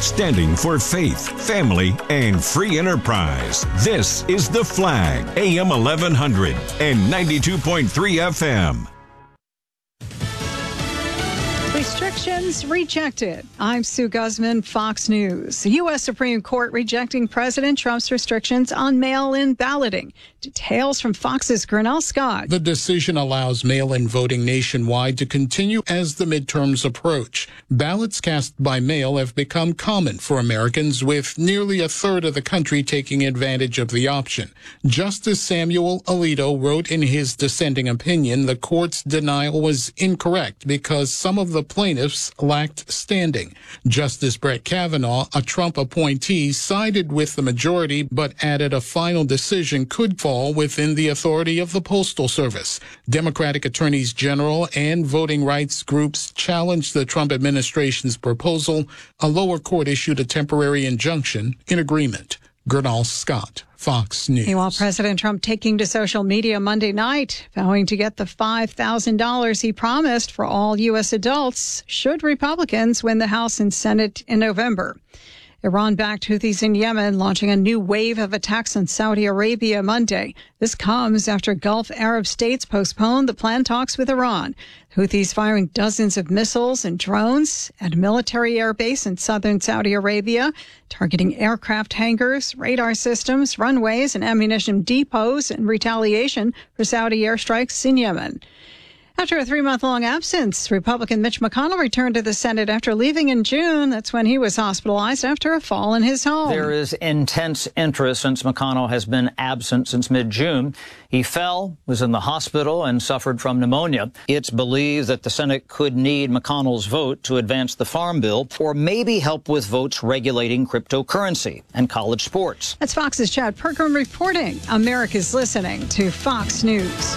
standing for faith, family, and free enterprise. This is The Flag, AM 1100 and 92.3 FM. Restrictions rejected. I'm Sue Guzman, Fox News. The U.S. Supreme Court rejecting President Trump's restrictions on mail-in balloting. Details from Fox's Grinnell Scott. The decision allows mail-in voting nationwide to continue as the midterms approach. Ballots cast by mail have become common for Americans, with nearly a third of the country taking advantage of the option. Justice Samuel Alito wrote in his dissenting opinion the court's denial was incorrect because some of the plaintiffs lacked standing. Justice Brett Kavanaugh, a Trump appointee, sided with the majority but added a final decision could fall within the authority of the Postal Service. Democratic attorneys general and voting rights groups challenged the Trump administration's proposal. A lower court issued a temporary injunction in agreement. Grinnell Scott, Fox News. Meanwhile, President Trump taking to social media Monday night, vowing to get the $5,000 he promised for all U.S. adults should Republicans win the House and Senate in November. Iran-backed Houthis in Yemen launching a new wave of attacks on Saudi Arabia Monday. This comes after Gulf Arab states postponed the planned talks with Iran. Houthis firing dozens of missiles and drones at a military airbase in southern Saudi Arabia, targeting aircraft hangars, radar systems, runways, and ammunition depots in retaliation for Saudi airstrikes in Yemen. After a 3-month-long absence, Republican Mitch McConnell returned to the Senate after leaving in June. That's when he was hospitalized after a fall in his home. There is intense interest since McConnell has been absent since mid-June. He fell, was in the hospital, and suffered from pneumonia. It's believed that the Senate could need McConnell's vote to advance the Farm Bill or maybe help with votes regulating cryptocurrency and college sports. That's Fox's Chad Pergram reporting. America's listening to Fox News.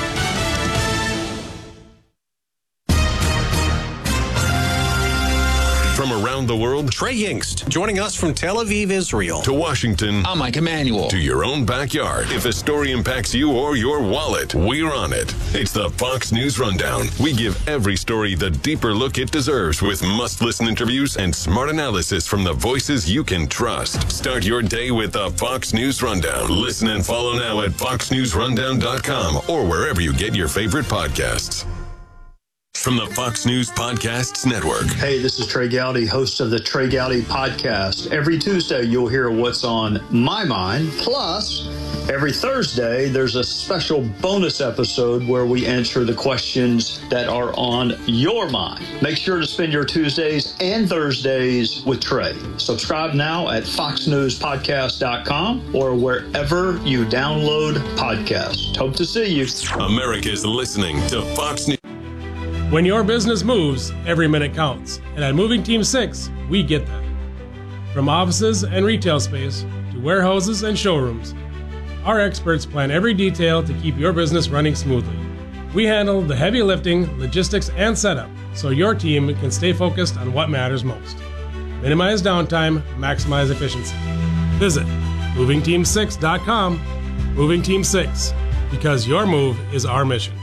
From around the world, Trey Yingst, joining us from Tel Aviv, Israel. to Washington, I'm Mike Emanuel. to your own backyard. If a story impacts you or your wallet, we're on it. It's the Fox News Rundown. We give every story the deeper look it deserves with must-listen interviews and smart analysis from the voices you can trust. Start your day with the Fox News Rundown. Listen and follow now at foxnewsrundown.com or wherever you get your favorite podcasts. From the Fox News Podcasts Network. Hey, this is Trey Gowdy, host of the Trey Gowdy Podcast. Every Tuesday, you'll hear what's on my mind. Plus, every Thursday, there's a special bonus episode where we answer the questions that are on your mind. Make sure to spend your Tuesdays and Thursdays with Trey. Subscribe now at foxnewspodcast.com or wherever you download podcasts. Hope to see you. America's listening to Fox News. When your business moves, every minute counts. And at Moving Team 6, we get that. From offices and retail space to warehouses and showrooms, our experts plan every detail to keep your business running smoothly. We handle the heavy lifting, logistics, and setup so your team can stay focused on what matters most. Minimize downtime, maximize efficiency. Visit MovingTeam6.com. Moving Team 6, because your move is our mission.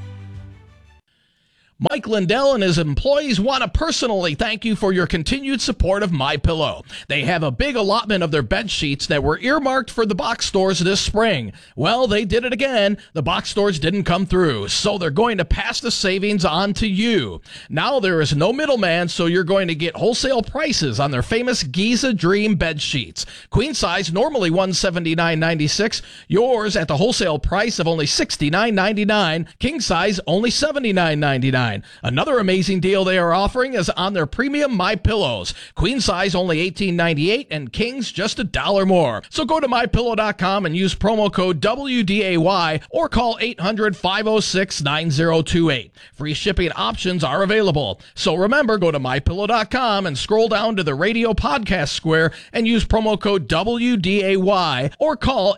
Mike Lindell and his employees want to personally thank you for your continued support of MyPillow. They have a big allotment of their bed sheets that were earmarked for the box stores this spring. Well, they did it again. The box stores didn't come through, so they're going to pass the savings on to you. Now there is no middleman, so you're going to get wholesale prices on their famous Giza Dream bed sheets. Queen size, normally $179.96. Yours at the wholesale price of only $69.99. King size, only $79.99. Another amazing deal they are offering is on their premium MyPillows. Queen size only $18.98 and kings just $1 more. So go to MyPillow.com and use promo code WDAY or call 800-506-9028. Free shipping options are available. So remember, go to MyPillow.com and scroll down to the radio podcast square and use promo code WDAY or call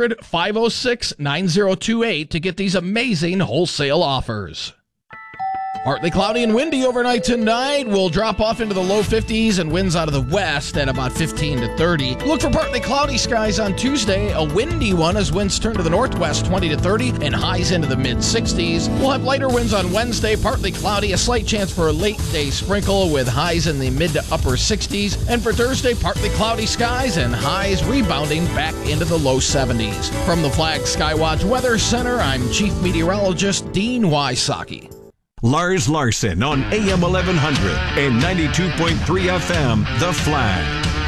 800-506-9028 to get these amazing wholesale offers. Partly cloudy and windy overnight tonight. We'll drop off into the low 50s and winds out of the west at about 15 to 30. Look for partly cloudy skies on Tuesday, a windy one as winds turn to the northwest 20 to 30 and highs into the mid-60s. We'll have lighter winds on Wednesday, partly cloudy, a slight chance for a late day sprinkle with highs in the mid to upper 60s. And for Thursday, partly cloudy skies and highs rebounding back into the low 70s. From the Flag Skywatch Weather Center, I'm Chief Meteorologist Dean Wysocki. Lars Larson on AM 1100 and 92.3 FM, The Flag.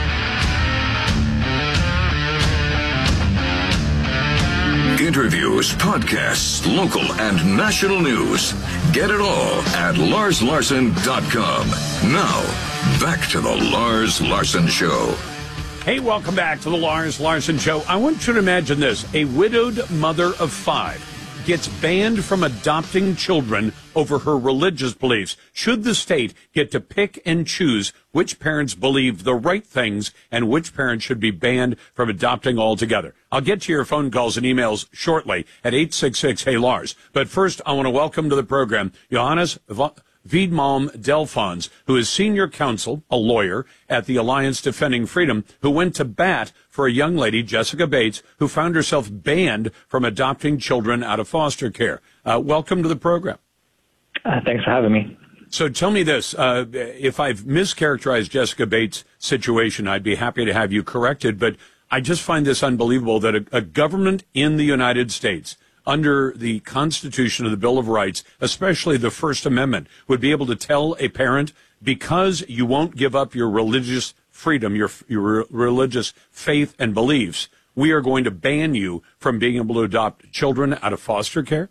Interviews, podcasts, local and national news. Get it all at larslarson.com. Now, back to the Lars Larson Show. Hey, welcome back to the Lars Larson Show. I want you to imagine this. A widowed mother of 5 gets banned from adopting children over her religious beliefs. Should the state get to pick and choose which parents believe the right things and which parents should be banned from adopting altogether? I'll get to your phone calls and emails shortly at 866-HEY-LARS. But first, I want to welcome to the program Johannes Wiedmalm Delfons, who is senior counsel, a lawyer at the Alliance Defending Freedom, who went to bat for a young lady, Jessica Bates, who found herself banned from adopting children out of foster care. Welcome to the program. Thanks for having me. So tell me this, if I've mischaracterized Jessica Bates' situation, I'd be happy to have you corrected, but I just find this unbelievable that a government in the United States, under the Constitution of the Bill of Rights, especially the First Amendment, would be able to tell a parent, because you won't give up your religious freedom, your religious faith and beliefs, we are going to ban you from being able to adopt children out of foster care?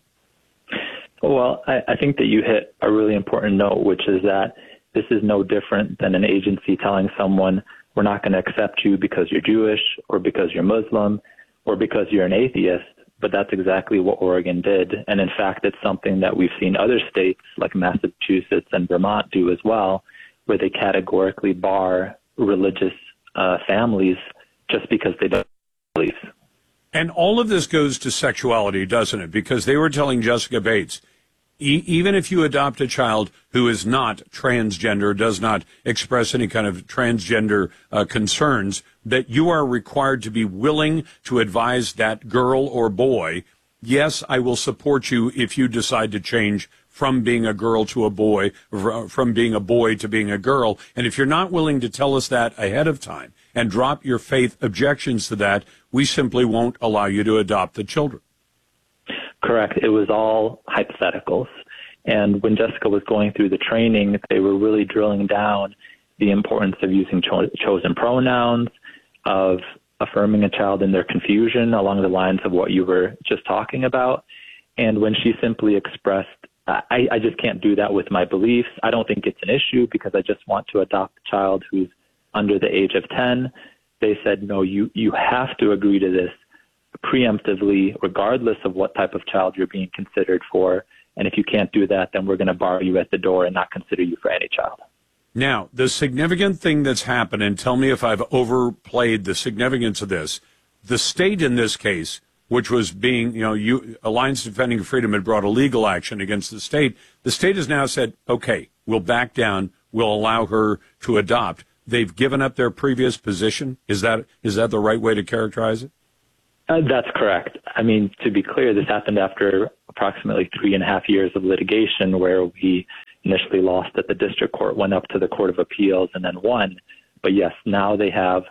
Well, I think that you hit a really important note, which is that this is no different than an agency telling someone, we're not going to accept you because you're Jewish or because you're Muslim or because you're an atheist. But that's exactly what Oregon did. And in fact, it's something that we've seen other states like Massachusetts and Vermont do as well, where they categorically bar religious families just because they don't believe. And all of this goes to sexuality, doesn't it? Because they were telling Jessica Bates, even if you adopt a child who is not transgender, does not express any kind of transgender concerns, that you are required to be willing to advise that girl or boy, yes, I will support you if you decide to change from being a girl to a boy, from being a boy to being a girl. And if you're not willing to tell us that ahead of time and drop your faith objections to that, we simply won't allow you to adopt the children. Correct. It was all hypotheticals. And when Jessica was going through the training, they were really drilling down the importance of using chosen pronouns, of affirming a child in their confusion along the lines of what you were just talking about. And when she simply expressed, I just can't do that with my beliefs. I don't think it's an issue because I just want to adopt a child who's under the age of 10. They said, no, you have to agree to this preemptively, regardless of what type of child you're being considered for. And if you can't do that, then we're going to bar you at the door and not consider you for any child. Now, the significant thing that's happened, and tell me if I've overplayed the significance of this, the state in this case, which was being, Alliance Defending Freedom had brought a legal action against the state has now said, okay, we'll back down, we'll allow her to adopt. They've given up their previous position. Is that the right way to characterize it? That's correct. I mean, to be clear, this happened after approximately 3.5 years of litigation where we initially lost at the district court, went up to the Court of Appeals, and then won. But yes, now they have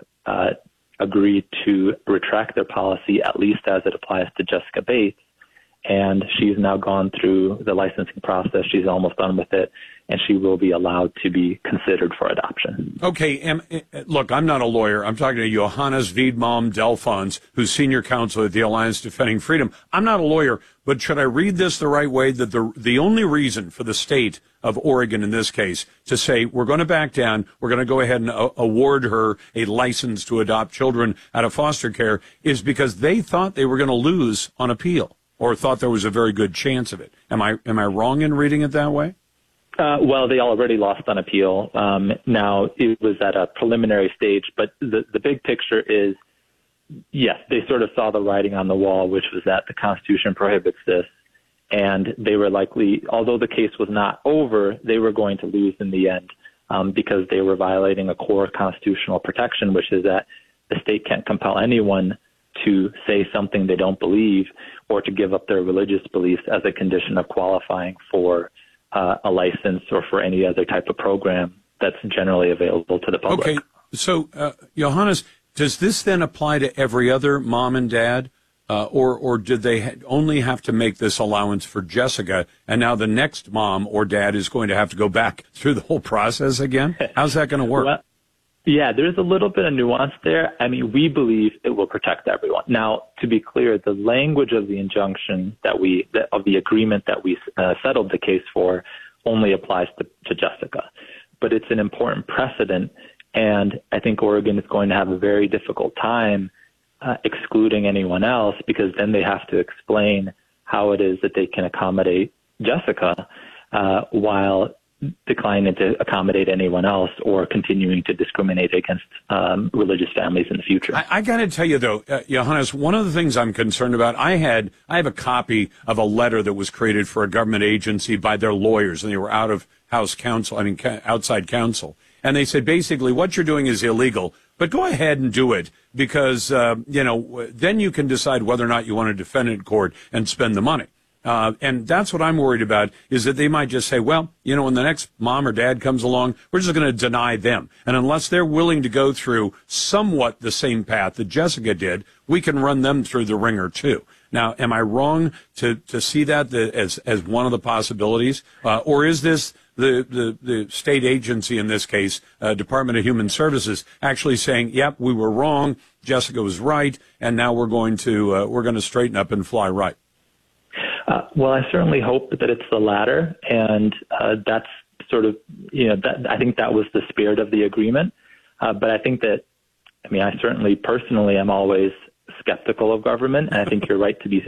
agreed to retract their policy, at least as it applies to Jessica Bates. And she's now gone through the licensing process. She's almost done with it, and she will be allowed to be considered for adoption. Okay, look, I'm not a lawyer. I'm talking to Johannes Wiedmalm Delfons, who's senior counsel at the Alliance Defending Freedom. I'm not a lawyer, but should I read this the right way, that the only reason for the state of Oregon in this case to say we're going to back down, we're going to go ahead and award her a license to adopt children out of foster care is because they thought they were going to lose on appeal, or thought there was a very good chance of it. Am I wrong in reading it that way? Well, they already lost on appeal. Now, it was at a preliminary stage, but the big picture is, yes, they sort of saw the writing on the wall, which was that the Constitution prohibits this. And they were likely, although the case was not over, they were going to lose in the end because they were violating a core constitutional protection, which is that the state can't compel anyone to say something they don't believe or to give up their religious beliefs as a condition of qualifying for a license or for any other type of program that's generally available to the public. Okay, so Johannes, does this then apply to every other mom and dad? Or did they only have to make this allowance for Jessica, and now the next mom or dad is going to have to go back through the whole process again? How's that going to work? Well, yeah, there's a little bit of nuance there. I mean, we believe it will protect everyone. Now, to be clear, the language of the injunction of the agreement that we settled the case for only applies to Jessica. But it's an important precedent, and I think Oregon is going to have a very difficult time excluding anyone else, because then they have to explain how it is that they can accommodate Jessica while declining to accommodate anyone else or continuing to discriminate against religious families in the future. I got to tell you, though, Johannes, one of the things I'm concerned about, I have a copy of a letter that was created for a government agency by their lawyers, and they were outside counsel. And they said, basically, what you're doing is illegal, but go ahead and do it because, then you can decide whether or not you want to defend it in court and spend the money. And that's what I'm worried about, is that they might just say, well, when the next mom or dad comes along, we're just going to deny them. And unless they're willing to go through somewhat the same path that Jessica did, we can run them through the ringer too. Now, am I wrong to see that as one of the possibilities? Or is this the state agency, in this case, Department of Human Services, actually saying, yep, we were wrong, Jessica was right, and now we're going to straighten up and fly right? Well, I certainly hope that it's the latter, and that's sort of, I think that was the spirit of the agreement. But I think that, I certainly personally am always skeptical of government, and I think you're right to be,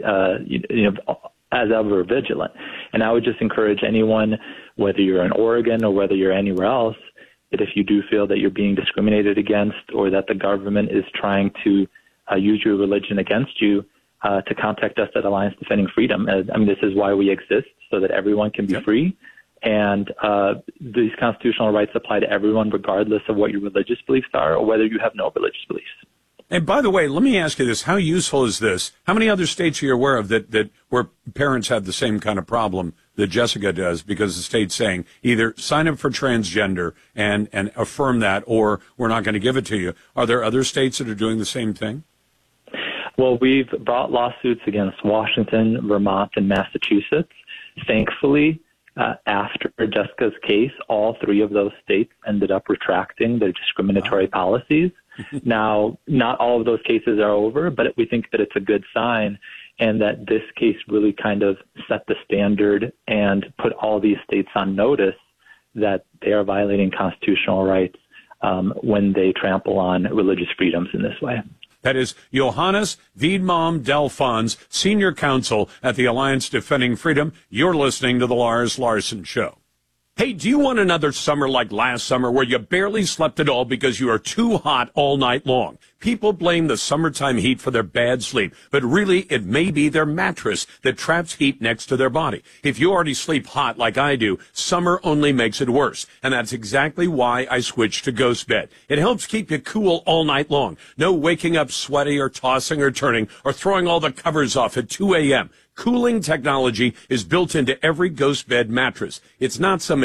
as ever, vigilant. And I would just encourage anyone, whether you're in Oregon or whether you're anywhere else, that if you do feel that you're being discriminated against or that the government is trying to use your religion against you, to contact us at Alliance Defending Freedom. This is why we exist, so that everyone can be free. And these constitutional rights apply to everyone, regardless of what your religious beliefs are or whether you have no religious beliefs. And by the way, let me ask you this. How useful is this? How many other states are you aware of that where parents have the same kind of problem that Jessica does, because the state's saying either sign up for transgender and affirm that, or we're not going to give it to you? Are there other states that are doing the same thing? Well, we've brought lawsuits against Washington, Vermont, and Massachusetts. Thankfully, after Jessica's case, all three of those states ended up retracting their discriminatory policies. Now, not all of those cases are over, but we think that it's a good sign, and that this case really kind of set the standard and put all these states on notice that they are violating constitutional rights when they trample on religious freedoms in this way. That is Johannes Wiedmann Delfons, Senior Counsel at the Alliance Defending Freedom. You're listening to The Lars Larson Show. Hey, do you want another summer like last summer where you barely slept at all because you are too hot all night long? People blame the summertime heat for their bad sleep, but really it may be their mattress that traps heat next to their body. If you already sleep hot like I do, summer only makes it worse. And that's exactly why I switched to Ghost Bed. It helps keep you cool all night long. No waking up sweaty or tossing or turning or throwing all the covers off at 2 a.m. Cooling technology is built into every Ghost Bed mattress. It's not some